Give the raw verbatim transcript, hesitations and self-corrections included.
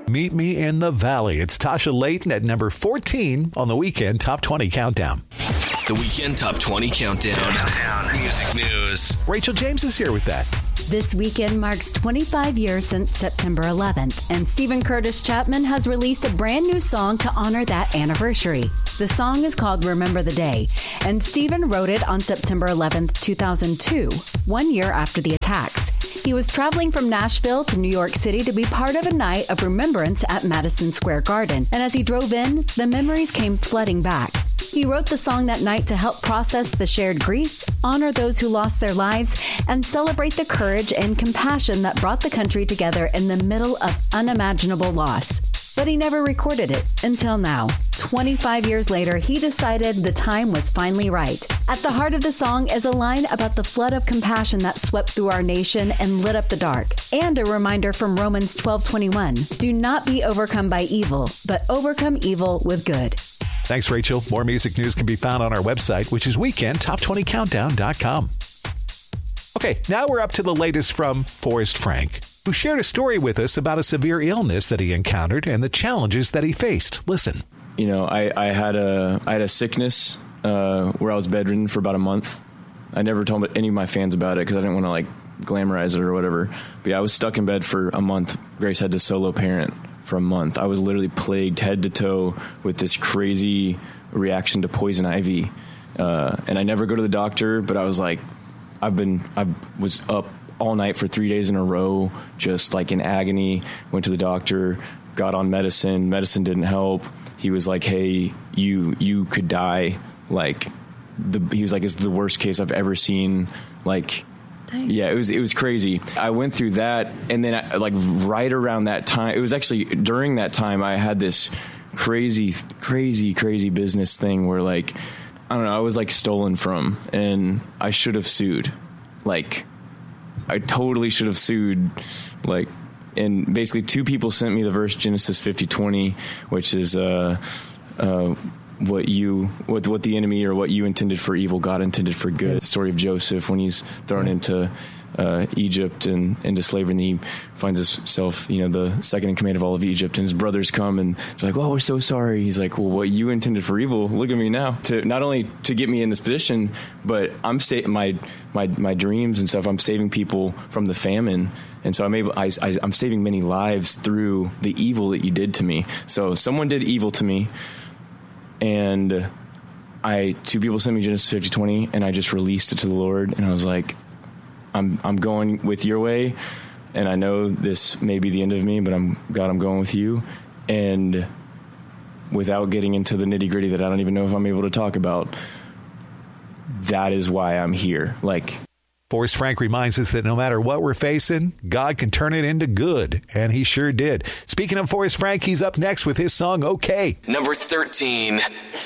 Meet Me in the Valley. It's Tasha Layton at number fourteen on the Weekend Top twenty Countdown. The Weekend Top twenty Countdown. Countdown. Music news. Rachel James is here with that. This weekend marks twenty-five years since September eleventh, and Stephen Curtis Chapman has released a brand new song to honor that anniversary. The song is called Remember the Day, and Stephen wrote it on September eleventh, two thousand two, one year after the attacks. He was traveling from Nashville to New York City to be part of a night of remembrance at Madison Square Garden, and as he drove in, the memories came flooding back. He wrote the song that night to help process the shared grief, honor those who lost their lives, and celebrate the courage and compassion that brought the country together in the middle of unimaginable loss. But he never recorded it until now. twenty-five years later, he decided the time was finally right. At the heart of the song is a line about the flood of compassion that swept through our nation and lit up the dark, and a reminder from Romans twelve twenty-one. Do not be overcome by evil, but overcome evil with good. Thanks, Rachel. More music news can be found on our website, which is weekend top twenty countdown dot com. Okay, now we're up to the latest from Forrest Frank, who shared a story with us about a severe illness that he encountered and the challenges that he faced. Listen. You know, I, I had a I had a sickness uh, where I was bedridden for about a month. I never told any of my fans about it because I didn't want to like glamorize it or whatever. But yeah, I was stuck in bed for a month. Grace had to solo parent for a month. I was literally plagued head to toe with this crazy reaction to poison ivy. Uh, and I never go to the doctor, but I was like, I've been, I was up all night for three days in a row, just like in agony, went to the doctor, got on medicine. Medicine didn't help. He was like, hey, you, you could die. Like the, he was like, it's the worst case I've ever seen. Like, Dang. Yeah, it was it was crazy. I went through that, and then I, like right around that time, it was actually during that time I had this crazy, crazy, crazy business thing where like I don't know, I was like stolen from, and I should have sued. Like, I totally should have sued. Like, and basically two people sent me the verse Genesis fifty twenty, which is uh uh. what you what what the enemy or what you intended for evil, God intended for good. The story of Joseph when he's thrown into uh, Egypt and into slavery, and he finds himself, you know, the second in command of all of Egypt, and his brothers come and they're like, "Oh, we're so sorry." He's like, "Well, what you intended for evil, look at me now." To not only to get me in this position, but I'm sta- my my my dreams and stuff. I'm saving people from the famine. And so I'm able, I, I, I'm saving many lives through the evil that you did to me. So someone did evil to me. And I two people sent me Genesis fifty twenty, and I just released it to the Lord, and I was like, I'm I'm going with your way, and I know this may be the end of me, but I'm God, I'm going with you. And without getting into the nitty gritty that I don't even know if I'm able to talk about, that is why I'm here. Like, Forrest Frank reminds us that no matter what we're facing, God can turn it into good, and he sure did. Speaking of Forrest Frank, he's up next with his song, Okay. Number thirteen.